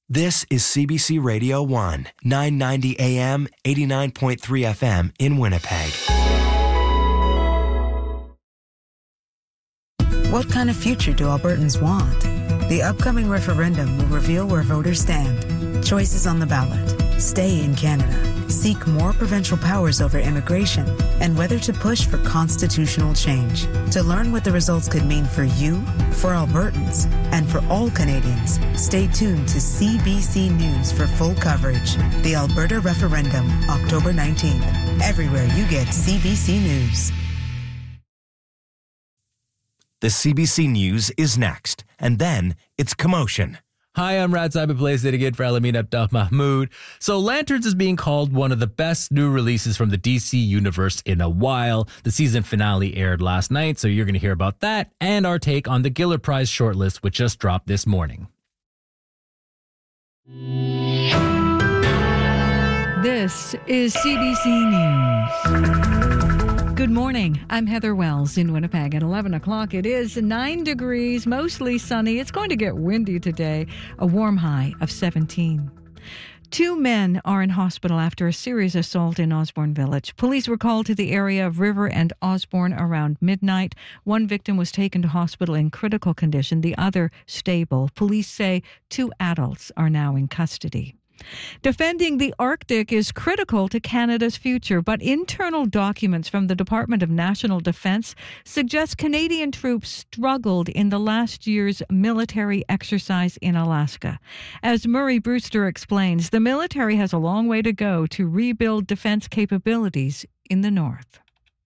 This is CBC Radio 1, 990 AM, 89.3 FM in Winnipeg. What kind of future do Albertans want? The upcoming referendum will reveal where voters stand. Choices on the ballot. Stay in Canada. Seek more provincial powers over immigration, and whether to push for constitutional change. To learn what the results could mean for you, for Albertans, and for all Canadians, stay tuned to CBC News for full coverage. The Alberta Referendum, October 19th. Everywhere you get CBC News. The CBC News is next, and then it's Commotion. Hi, I'm Rad Simon, sitting in for Alamin Abdel Mahmoud. So Lanterns is being called one of the best new releases from the DC universe in a while. The season finale aired last night, so you're going to hear about that and our take on the Giller Prize shortlist, which just dropped this morning. This is CBC News. Good morning. I'm Heather Wells in Winnipeg. At 11 o'clock, it is 9 degrees, mostly sunny. It's going to get windy today, a warm high of 17. 2 men are in hospital after a serious assault in Osborne Village. Police were called to the area of River and Osborne around midnight. One victim was taken to hospital in critical condition, the other stable. Police say 2 adults are now in custody. Defending the Arctic is critical to Canada's future, but internal documents from the Department of National Defence suggest Canadian troops struggled in the last year's military exercise in Alaska. As Murray Brewster explains, the military has a long way to go to rebuild defence capabilities in the north.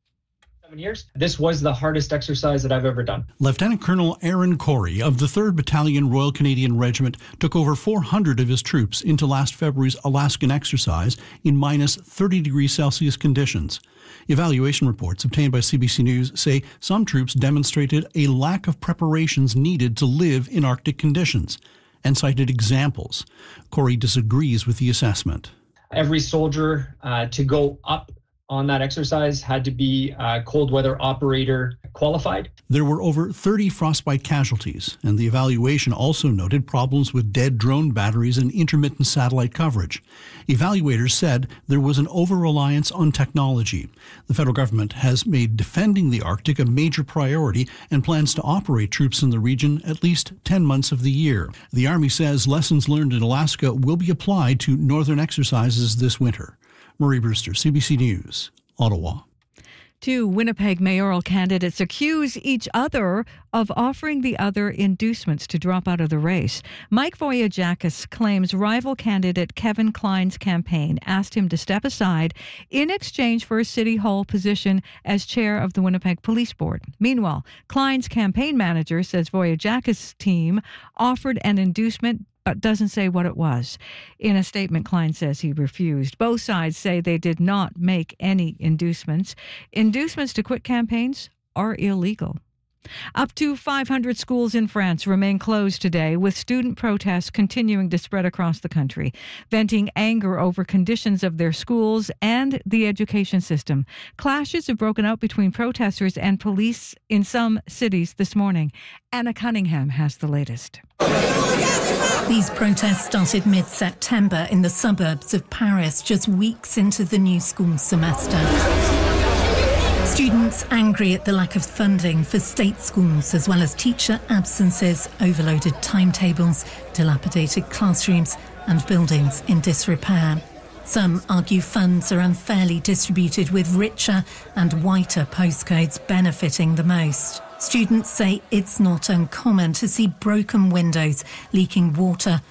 7 years. This was the hardest exercise that I've ever done. Lieutenant Colonel Aaron Corey of the 3rd Battalion Royal Canadian Regiment took over 400 of his troops into last February's Alaskan exercise in minus 30 degrees Celsius conditions. Evaluation reports obtained by CBC News say some troops demonstrated a lack of preparations needed to live in Arctic conditions and cited examples. Corey disagrees with the assessment. Every soldier to go up on that exercise had to be cold weather operator qualified. There were over 30 frostbite casualties, and the evaluation also noted problems with dead drone batteries and intermittent satellite coverage. Evaluators said there was an over-reliance on technology. The federal government has made defending the Arctic a major priority and plans to operate troops in the region at least 10 months of the year. The Army says lessons learned in Alaska will be applied to northern exercises this winter. Murray Brewster, CBC News, Ottawa. 2 Winnipeg mayoral candidates accuse each other of offering the other inducements to drop out of the race. Mike Voyagakis claims rival candidate Kevin Klein's campaign asked him to step aside in exchange for a City Hall position as chair of the Winnipeg Police Board. Meanwhile, Klein's campaign manager says Voyagakis' team offered an inducement but doesn't say what it was. In a statement, Klein says he refused. Both sides say they did not make any inducements. Inducements to quit campaigns are illegal. Up to 500 schools in France remain closed today, with student protests continuing to spread across the country, venting anger over conditions of their schools and the education system. Clashes have broken out between protesters and police in some cities this morning. Anna Cunningham has the latest. These protests started mid-September in the suburbs of Paris, just weeks into the new school semester. Students angry at the lack of funding for state schools, as well as teacher absences, overloaded timetables, dilapidated classrooms and buildings in disrepair. Some argue funds are unfairly distributed, with richer and whiter postcodes benefiting the most. Students say it's not uncommon to see broken windows, leaking water